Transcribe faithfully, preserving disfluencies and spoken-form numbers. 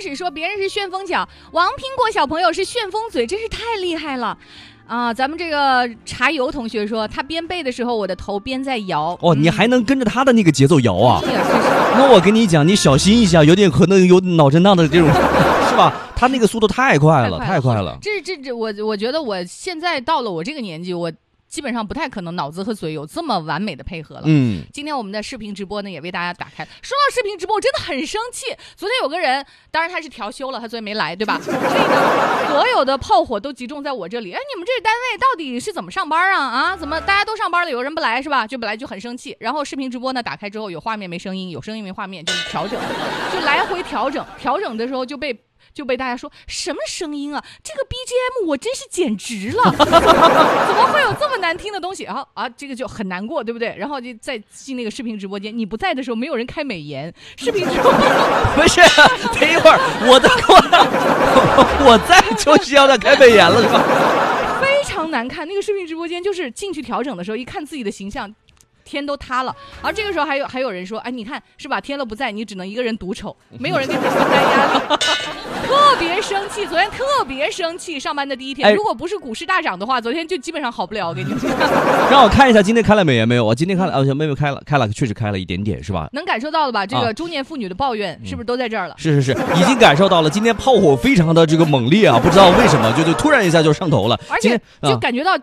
始说别人是旋风脚，王苹果小朋友是旋风嘴，真是太厉害了。啊，咱们这个茶油同学说，他边背的时候，我的头边在摇。 哦，你还能跟着他的那个节奏摇啊？ 嗯、 那我跟你讲，你小心一下，有点可能有脑震荡的这种，是吧？他那个速度太快了，太快了。 这这这，我我觉得我现在到了我这个年纪，我基本上不太可能脑子和嘴有这么完美的配合了。嗯，今天我们的视频直播呢也为大家打开。说到视频直播，我真的很生气。昨天有个人，当然他是调休了，他昨天没来，对吧？所以呢，所有的炮火都集中在我这里。哎，你们这个单位到底是怎么上班啊？啊，怎么大家都上班了，有人不来是吧？就本来就很生气。然后视频直播呢打开之后，有画面没声音，有声音没画面，就是调整，就来回调整。调整的时候就被。就被大家说什么声音啊？这个 B G M 我真是简直了，怎么会有这么难听的东西？然后啊，这个就很难过，对不对？然后就再进那个视频直播间，你不在的时候，没有人开美颜。视频直播不是，等一会儿，我的我我在就需要他开美颜了，是吧？ 非常难看，那个视频直播间就是进去调整的时候，一看自己的形象。天都塌了，而这个时候还有还有人说，哎，你看是吧？天乐不在，你只能一个人独丑，没有人给你分担压力，特别生气。昨天特别生气，上班的第一天，哎、如果不是股市大涨的话，昨天就基本上好不了。我跟你讲， 让我看一下今天开了美颜没有？我今天看了，啊，妹妹开了，开了，确实开了一点点，是吧？ 能感受到了吧？这个中年妇女的抱怨、啊、是不是都在这儿了？ 是是是，已经感受到了。今天炮火非常的这个猛烈啊，不知道为什么就就突然一下就上头了， 而且就感觉到